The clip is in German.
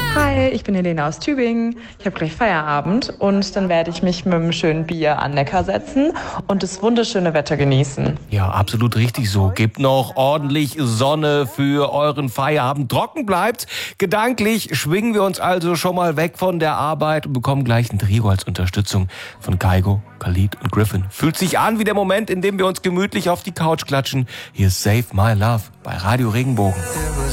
Hi, ich bin Helene aus Tübingen. Ich habe gleich Feierabend und dann werde ich mich mit einem schönen Bier an Neckar setzen und das wunderschöne Wetter genießen. Ja, absolut richtig so. Gebt noch ordentlich Sonne für euren Feierabend. Trocken bleibt. Gedanklich schwingen wir uns also schon mal weg von der Arbeit und bekommen gleich ein Trio als Unterstützung von Kygo, Khalid und Griffin. Fühlt sich an wie der Moment, in dem wir uns gemütlich auf die Couch klatschen. Hier ist Save My Love bei Radio Regenbogen.